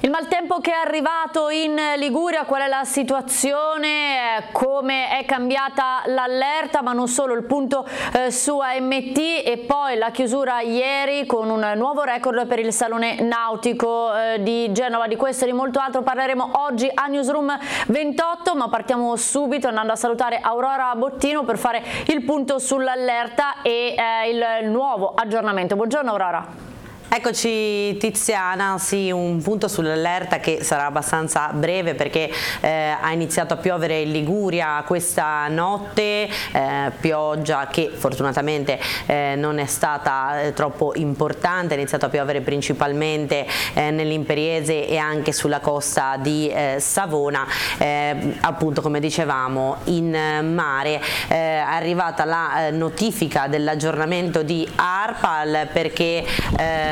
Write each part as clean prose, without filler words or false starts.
Il maltempo che è arrivato in Liguria, qual è la situazione, come è cambiata l'allerta, ma non solo, il punto su AMT e poi la chiusura ieri con un nuovo record per il Salone Nautico di Genova. Di questo e di molto altro parleremo oggi a Newsroom 28, ma partiamo subito andando a salutare Aurora Bottino per fare il punto sull'allerta e il nuovo aggiornamento. Buongiorno Aurora. Eccoci Tiziana, sì, un punto sull'allerta che sarà abbastanza breve perché ha iniziato a piovere in Liguria questa notte, pioggia che fortunatamente non è stata troppo importante, ha iniziato a piovere principalmente nell'Imperiese e anche sulla costa di Savona, appunto come dicevamo in mare. È arrivata la notifica dell'aggiornamento di ARPAL perché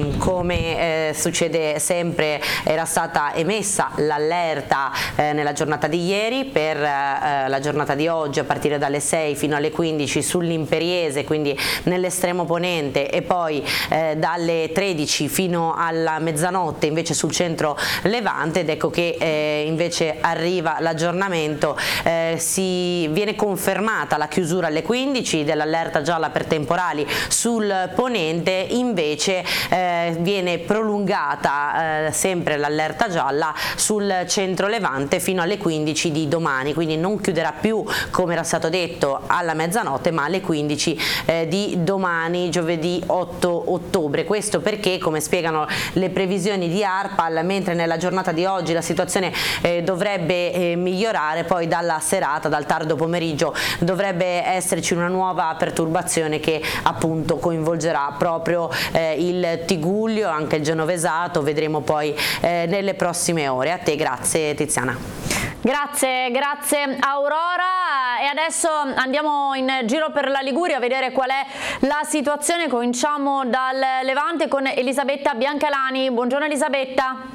come succede sempre era stata emessa l'allerta nella giornata di ieri, per la giornata di oggi a partire dalle 6 fino alle 15 sull'Imperiese, quindi nell'estremo ponente, e poi dalle 13 fino alla mezzanotte invece sul centro Levante. Ed ecco che invece arriva l'aggiornamento, viene confermata la chiusura alle 15 dell'allerta gialla per temporali sul ponente, invece viene prolungata sempre l'allerta gialla sul centro Levante fino alle 15 di domani, quindi non chiuderà più come era stato detto alla mezzanotte, ma alle 15 di domani, giovedì 8 ottobre. Questo perché, come spiegano le previsioni di ARPAL, mentre nella giornata di oggi la situazione dovrebbe migliorare, poi dalla serata, dal tardo pomeriggio, dovrebbe esserci una nuova perturbazione che appunto coinvolgerà proprio il Tigullio, anche il Genovesato. Vedremo poi nelle prossime ore. A te, grazie Tiziana. Grazie Aurora, e adesso andiamo in giro per la Liguria a vedere qual è la situazione. Cominciamo dal Levante con Elisabetta Biancalani. Buongiorno Elisabetta.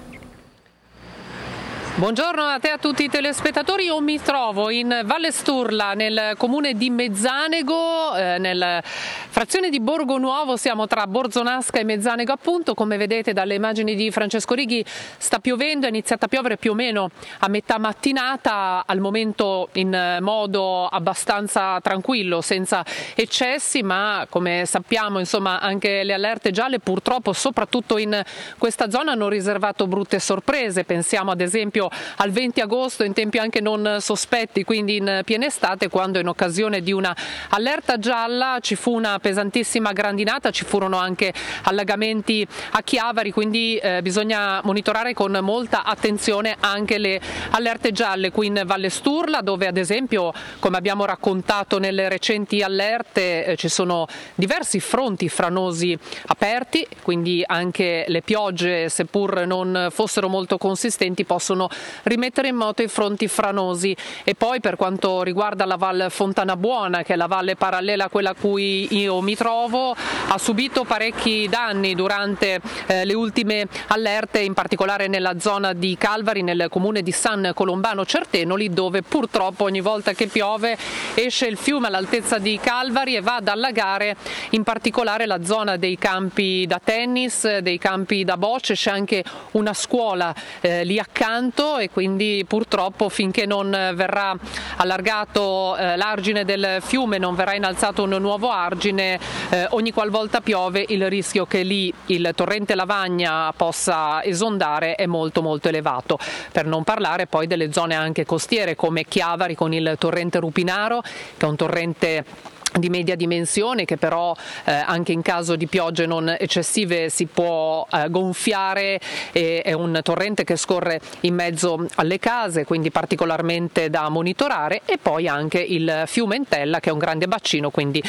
Buongiorno a te e a tutti i telespettatori. Io mi trovo in Valle Sturla, nel comune di Mezzanego, nella frazione di Borgo Nuovo. Siamo tra Borzonasca e Mezzanego, appunto. Come vedete dalle immagini di Francesco Righi, sta piovendo, è iniziata a piovere più o meno a metà mattinata, al momento in modo abbastanza tranquillo, senza eccessi, ma come sappiamo insomma anche le allerte gialle purtroppo soprattutto in questa zona hanno riservato brutte sorprese. Pensiamo ad esempio al 20 agosto in tempi anche non sospetti, quindi in piena estate, quando in occasione di una allerta gialla ci fu una pesantissima grandinata, ci furono anche allagamenti a Chiavari, quindi bisogna monitorare con molta attenzione anche le allerte gialle qui in Valle Sturla, dove ad esempio, come abbiamo raccontato nelle recenti allerte, ci sono diversi fronti franosi aperti, quindi anche le piogge, seppur non fossero molto consistenti, possono rimettere in moto i fronti franosi. E poi per quanto riguarda la Val Fontana Buona, che è la valle parallela a quella a cui io mi trovo, ha subito parecchi danni durante le ultime allerte, in particolare nella zona di Calvari, nel comune di San Colombano Certenoli, dove purtroppo ogni volta che piove esce il fiume all'altezza di Calvari e va ad allagare in particolare la zona dei campi da tennis, dei campi da bocce. C'è anche una scuola lì accanto, e quindi purtroppo finché non verrà allargato l'argine del fiume, non verrà innalzato un nuovo argine, ogni qualvolta piove il rischio che lì il torrente Lavagna possa esondare è molto elevato, per non parlare poi delle zone anche costiere come Chiavari con il torrente Rupinaro, che è un torrente di media dimensione che però anche in caso di piogge non eccessive si può gonfiare, e è un torrente che scorre in mezzo alle case, quindi particolarmente da monitorare. E poi anche il fiume Entella, che è un grande bacino, quindi